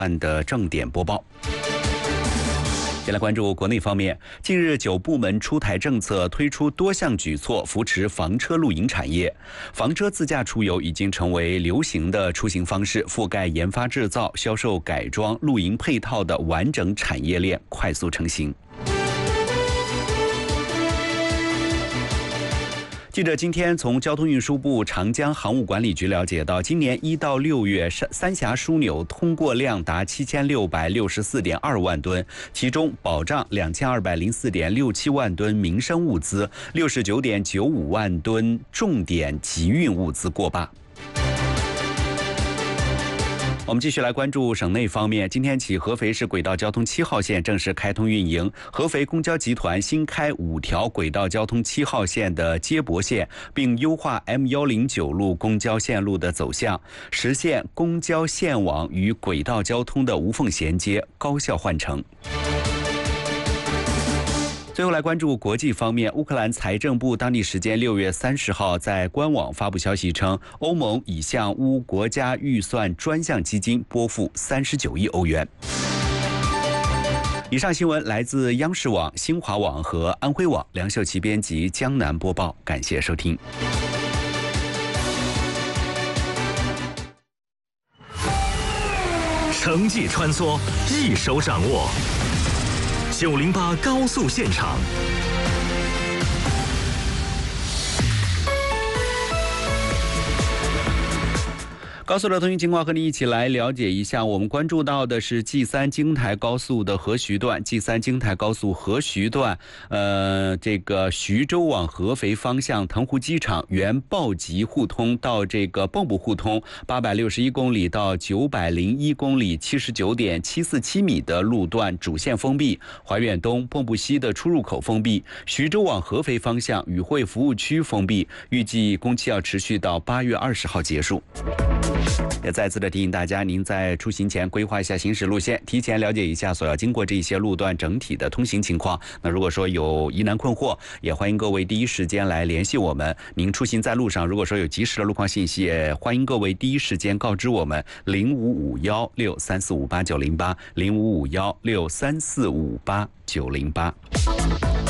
案的正点播报。先来关注国内方面，近日9部门出台政策，推出多项举措扶持房车露营产业。房车自驾出游已经成为流行的出行方式，覆盖研发、制造、销售、改装、露营配套的完整产业链快速成型。记者今天从交通运输部长江航务管理局了解到，今年1到6月三峡枢纽通过量达7664.2万吨，其中保障2204.67万吨民生物资，69.95万吨重点集运物资过坝。我们继续来关注省内方面，今天起，合肥市轨道交通7号线正式开通运营。合肥公交集团新开5条轨道交通7号线的接驳线，并优化 M109路公交线路的走向，实现公交线网与轨道交通的无缝衔接、高效换乘。最后来关注国际方面，乌克兰财政部当地时间6月30号在官网发布消息称，欧盟已向乌国家预算专项基金拨付39亿欧元。以上新闻来自央视网、新华网和安徽网，梁秀琪编辑，江南播报，感谢收听。 城际穿梭，一手掌握。908高速现场。 高速的通行情况和你一起来了解一下。我们关注到的是 G3 京台高速的合徐段，G3 京台高速合徐段，这个徐州往合肥方向腾湖机场原报集互通到这个蚌埠互通861公里到901公里79.747米的路段主线封闭，怀远东、蚌埠西的出入口封闭，徐州往合肥方向宇汇服务区封闭，预计工期要持续到8月20号结束。也再次的提醒大家，您在出行前规划一下行驶路线，提前了解一下所要经过这些路段整体的通行情况。那如果说有疑难困惑，也欢迎各位第一时间来联系我们。您出行在路上，如果说有及时的路况信息，也欢迎各位第一时间告知我们055163458908 055163458908。